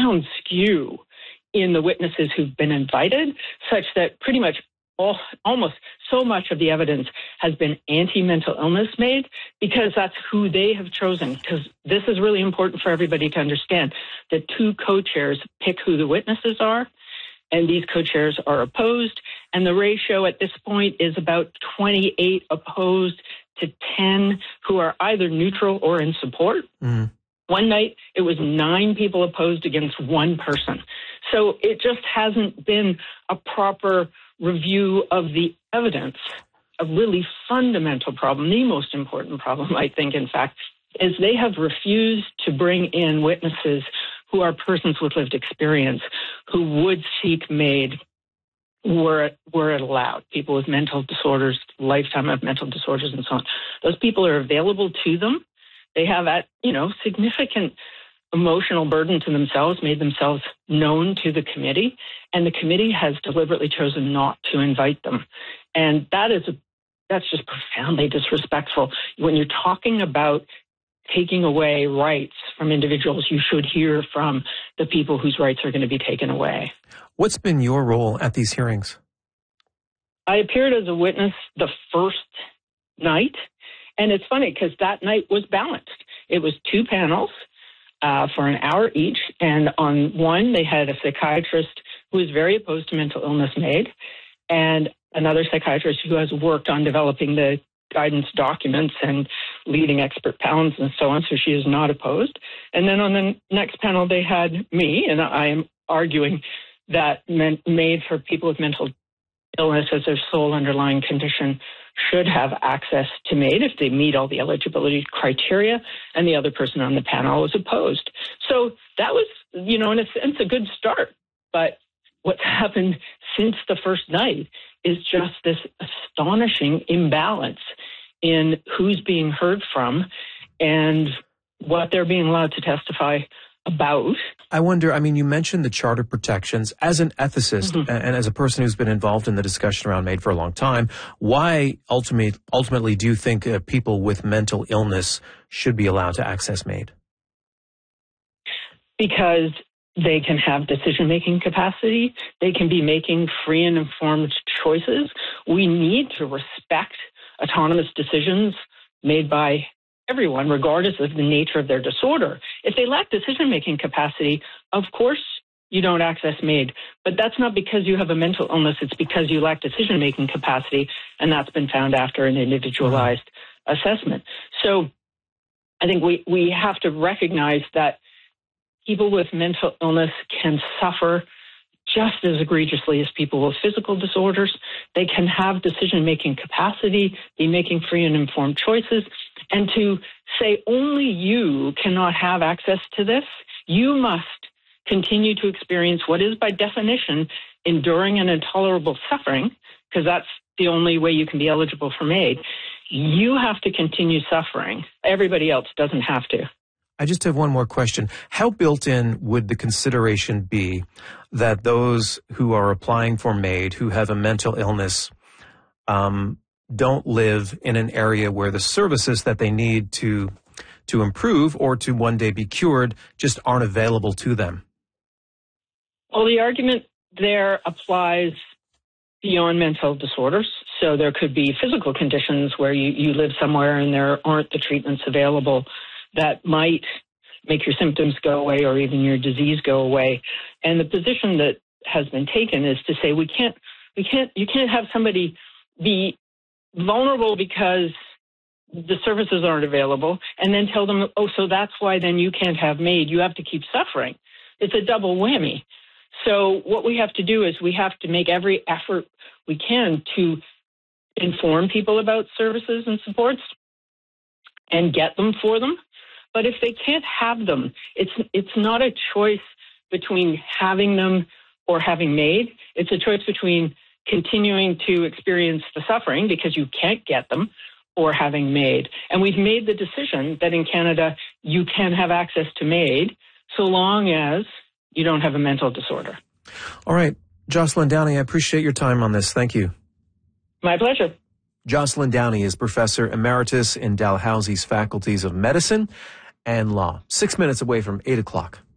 profound skew in the witnesses who've been invited, such that pretty much almost so much of the evidence has been anti-mental illness made, because that's who they have chosen. Because this is really important for everybody to understand. The two co-chairs pick who the witnesses are, and these co-chairs are opposed. And the ratio at this point is about 28 opposed to 10 who are either neutral or in support. Mm. One night, it was 9 people opposed against 1 person. So it just hasn't been a proper review of the evidence. A really fundamental problem, the most important problem, I think, in fact, is they have refused to bring in witnesses who are persons with lived experience, who would seek MAID were it allowed. People with mental disorders, lifetime of mental disorders, and so on. Those people are available to them. They have significant emotional burden to themselves, made themselves known to the committee, and the committee has deliberately chosen not to invite them. And that's just profoundly disrespectful. When you're talking about taking away rights from individuals, you should hear from the people whose rights are going to be taken away. What's been your role at these hearings? I appeared as a witness the first night, and it's funny because that night was balanced. It was 2 panels for an hour each, and on one they had a psychiatrist who was very opposed to mental illness MAID, and another psychiatrist who has worked on developing the guidance documents and leading expert panels and so on, so she is not opposed. And then on the next panel they had me, and I am arguing that MAID for people with mental illness as their sole underlying condition should have access to MAID if they meet all the eligibility criteria, and the other person on the panel was opposed. So that was, in a sense, a good start. But what's happened since the first night is just this astonishing imbalance in who's being heard from and what they're being allowed to testify about. I wonder, you mentioned the charter protections. As an ethicist and as a person who's been involved in the discussion around MAID for a long time, why ultimately do you think people with mental illness should be allowed to access MAID? Because they can have decision-making capacity. They can be making free and informed choices. We need to respect autonomous decisions made by everyone, regardless of the nature of their disorder. If they lack decision-making capacity, of course you don't access MAID. But that's not because you have a mental illness. It's because you lack decision-making capacity, and that's been found after an individualized assessment. So I think we have to recognize that people with mental illness can suffer just as egregiously as people with physical disorders. They can have decision-making capacity, be making free and informed choices. And to say only you cannot have access to this, you must continue to experience what is by definition enduring and intolerable suffering, because that's the only way you can be eligible for MAID. You have to continue suffering. Everybody else doesn't have to. I just have one more question. How built in would the consideration be that those who are applying for MAID, who have a mental illness, don't live in an area where the services that they need to improve or to one day be cured just aren't available to them? Well, the argument there applies beyond mental disorders. So there could be physical conditions where you live somewhere and there aren't the treatments available that might make your symptoms go away or even your disease go away. And the position that has been taken is to say you can't have somebody be vulnerable because the services aren't available and then tell them, oh, so that's why then you can't have MAID. You have to keep suffering. It's a double whammy. So what we have to do is we have to make every effort we can to inform people about services and supports and get them for them. But if they can't have them, it's not a choice between having them or having MAID. It's a choice between continuing to experience the suffering because you can't get them or having MAID. And we've made the decision that in Canada, you can have access to MAID so long as you don't have a mental disorder. All right. Jocelyn Downey, I appreciate your time on this. Thank you. My pleasure. Jocelyn Downey is Professor Emeritus in Dalhousie's Faculties of Medicine and Law. 6 minutes away from 8 o'clock.